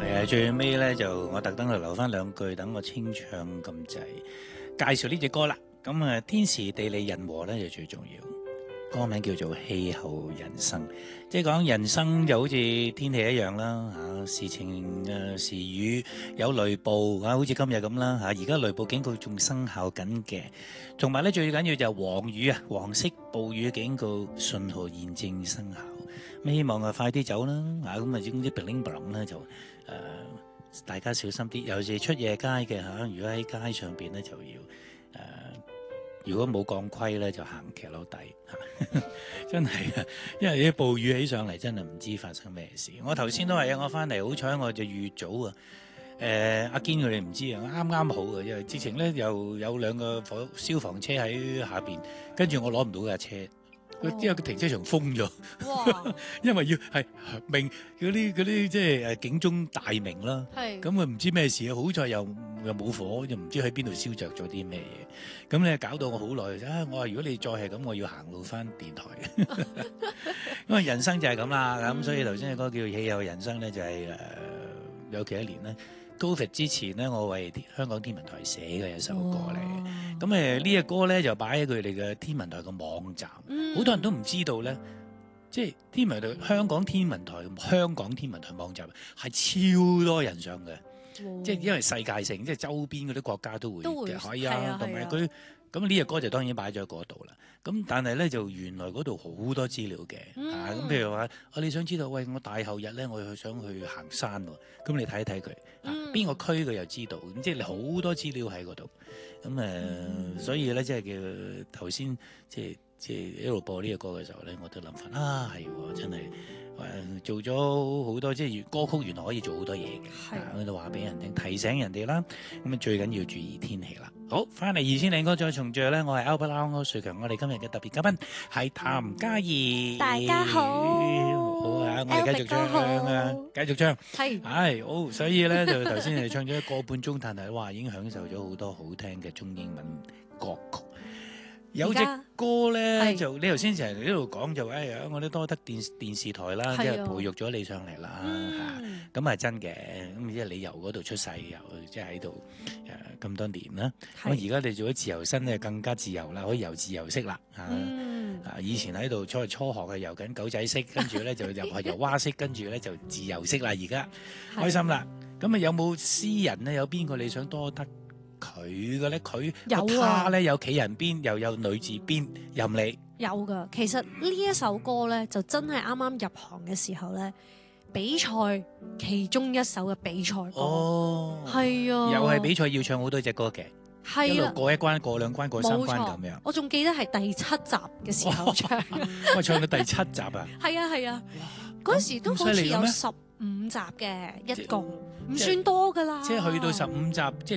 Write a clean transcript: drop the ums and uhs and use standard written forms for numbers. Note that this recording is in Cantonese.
係啊，最尾咧就我特登就留翻兩句，等我清唱咁滯。介紹呢隻歌啦，咁啊天時地利人和咧就最重要。歌名叫做《氣候人生》，即係講人生就好似天氣一樣啦嚇，時晴時雨有雷暴啊，好似今日咁啦嚇。而家雷暴警告仲生效緊嘅，同埋咧最緊要就係黃雨啊，黃色暴雨警告信號現正生效。咁希望快啲走啦嚇，咁啊總之 bling bling 咧就大家小心啲，尤其是出夜街嘅嚇，如果喺街上邊咧就要如果冇鋼盔咧，就行騎樓底嚇，真係啊！因為啲暴雨起上嚟，真係唔知發生咩事。我頭先都係啊，我翻嚟好彩，我就預早啊。阿堅佢哋唔知啊，啱啱好啊，因為之前咧又有兩個消防車喺下邊，跟住我攞唔到架車。因為個停車場封咗，因為要係明嗰啲即係警鐘大鳴啦，咁啊唔知咩事啊，好在又冇火，又唔知喺邊度燒着咗啲咩嘢，咁咧搞到我好耐我話如果你再係咁，我要行路翻電台，因為人生就係咁啦，咁所以頭先嘅歌叫《氣候人生》咧，就係有幾多年咧。Covid 之前咧，我為香港天文台寫嘅一首歌嚟。咁呢隻歌咧就擺喺佢哋嘅天文台嘅網站，好多人都唔知道咧，即係天文台香港天文台網站係超多人上嘅，即係因為世界性，即係周邊嗰啲國家都會嘅，係啊，同埋佢咁呢隻歌就當然擺咗喺嗰度啦。咁但係咧就原來嗰度好多資料嘅，咁譬如話你想知道，喂我大後日咧我想去行山喎，咁你睇一睇佢，邊個區佢又知道，咁即係你好多資料喺嗰度，咁所以咧即係叫頭先即係一路播呢個歌嘅時候咧，我都諗翻係真係做咗好多，即係歌曲原來可以做好多嘢嘅，喺度話俾人聽，提醒人哋啦。咁最緊要注意天氣啦。好，翻嚟2000零歌再重聚咧，我係 Albert 歐瑞強，我哋今日嘅特別嘉賓係譚嘉儀。 大家好， 好啊，我哋繼續唱啊，繼續唱。係，好，所以咧就頭先你唱咗一個半鐘，但係哇已經享受咗好多好聽嘅中英文歌曲。有隻歌咧就你頭先成日喺度講就我都多得電視台啦，即係培育咗你上嚟啦嚇，咁係真嘅。咁即係你由嗰度出世，又即係喺度咁多年啦。咁而家你做咗自由身咧，更加自由啦，可以游自由式啦嚇。以前喺度初學係游緊狗仔式，跟住咧就入去游蛙式，跟住咧就自由式啦。而家開心啦。咁有冇詩人咧？有邊個你想多得佢嘅咧？佢他咧有企人邊，又有女字邊，任你有噶。其實呢一首歌咧，就真係啱啱入行嘅時候咧，比賽其中一首嘅比賽歌。係啊， 又係比賽要唱好多隻歌嘅，一路過一關、過兩關、過三關咁樣。 我仲記得係第7集嘅時候唱， 我唱到第7集啊！ 係啊，嗰時都好似有15集嘅，一共唔算多噶啦。 即係去到15集，即